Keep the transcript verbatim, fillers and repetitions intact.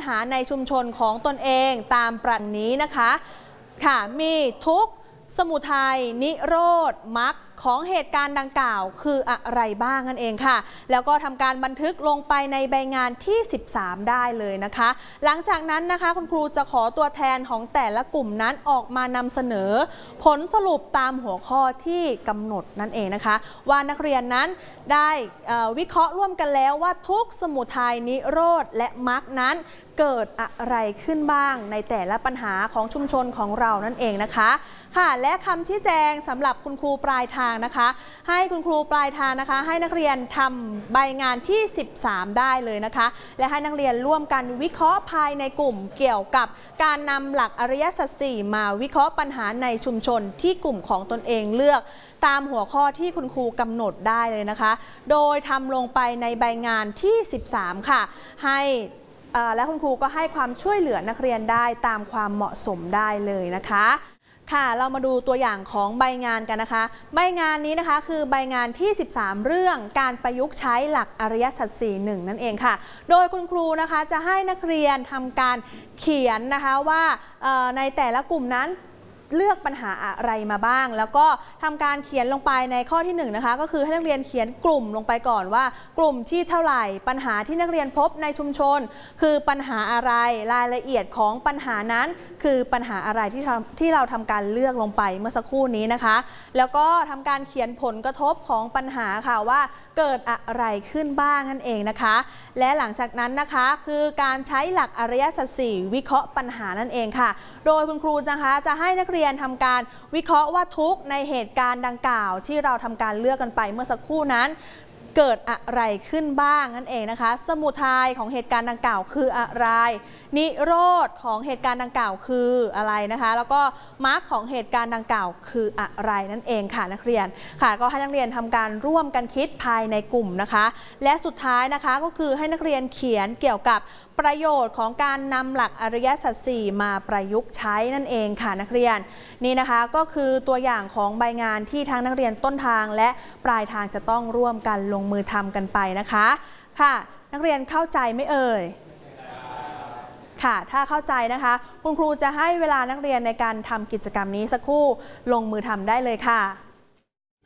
หาในชุมชนของตนเองตามปรัชญานี้นะคะค่ะมีทุกข์สมุทัยนิโรธมรรคของเหตุการณ์ดังกล่าวคืออะไรบ้างนั่นเองค่ะแล้วก็ทำการบันทึกลงไปในใบงานที่สิบสามได้เลยนะคะหลังจากนั้นนะคะคุณครูจะขอตัวแทนของแต่ละกลุ่มนั้นออกมานำเสนอผลสรุปตามหัวข้อที่กำหนดนั่นเองนะคะว่านักเรียนนั้นได้วิเคราะห์ร่วมกันแล้วว่าทุกข์สมุทัยนิโรธและมรรคนั้นเกิดอะไรขึ้นบ้างในแต่ละปัญหาของชุมชนของเรานั่นเองนะคะค่ะและคำชี้แจงสำหรับคุณครูปลายทางนะคะให้คุณครูปลายทางนะคะให้นักเรียนทำใบงานที่สิบสามได้เลยนะคะและให้นักเรียนร่วมกันวิเคราะห์ภายในกลุ่มเกี่ยวกับการนำหลักอริยสัจสี่มาวิเคราะห์ปัญหาในชุมชนที่กลุ่มของตนเองเลือกตามหัวข้อที่คุณครูกำหนดได้เลยนะคะโดยทำลงไปในใบงานที่สิบสามค่ะให้และคุณครูก็ให้ความช่วยเหลือนักเรียนได้ตามความเหมาะสมได้เลยนะคะค่ะเรามาดูตัวอย่างของใบงานกันนะคะใบงานนี้นะคะคือใบงานที่สิบสามเรื่องการประยุกต์ใช้หลักอริยสัจสี่หนึ่งนั่นเองค่ะโดยคุณครูนะคะจะให้นักเรียนทำการเขียนนะคะว่าในแต่ละกลุ่มนั้นเลือกปัญหาอะไรมาบ้างแล้วก็ทำการเขียนลงไปในข้อที่หนึ่งนะคะก็คือให้นักเรียนเขียนกลุ่มลงไปก่อนว่ากลุ่มที่เท่าไหร่ปัญหาที่นักเรียนพบในชุมชนคือปัญหาอะไรรายละเอียดของปัญหานั้นคือปัญหาอะไรที่ที่เราทำการเลือกลงไปเมื่อสักครู่นี้นะคะแล้วก็ทำการเขียนผลกระทบของปัญหาค่ะว่าเกิดอะไรขึ้นบ้างนั่นเองนะคะและหลังจากนั้นนะคะคือการใช้หลักอริยสัจสี่วิเคราะห์ปัญหานั่นเองค่ะโดยคุณครูนะคะจะให้นักเรียนทำการวิเคราะห์ว่าทุกข์ในเหตุการณ์ดังกล่าวที่เราทำการเลือกกันไปเมื่อสักครู่นั้นเกิดอะไรขึ้นบ้างนั่นเองนะคะสมุทัยของเหตุการณ์ดังกล่าวคืออะไรนิโรธของเหตุการณ์ดังกล่าวคืออะไรนะคะแล้วก็มรรคของเหตุการณ์ดังกล่าวคืออะไรนั่นเองค่ะนักเรียนค่ะก็ให้นักเรียนทำการร่วมกันคิดภายในกลุ่มนะคะและสุดท้ายนะคะก็คือให้นักเรียนเขียนเกี่ยวกับประโยชน์ของการนำหลักอริยสัจสี่มาประยุกต์ใช้นั่นเองค่ะนักเรียนนี่นะคะก็คือตัวอย่างของใบงานที่ทั้งนักเรียนต้นทางและปลายทางจะต้องร่วมกันลงมือทำกันไปนะคะค่ะนักเรียนเข้าใจไหมเอ่ยค่ะถ้าเข้าใจนะคะคุณครูจะให้เวลานักเรียนในการทำกิจกรรมนี้สักครู่ลงมือทำได้เลยค่ะ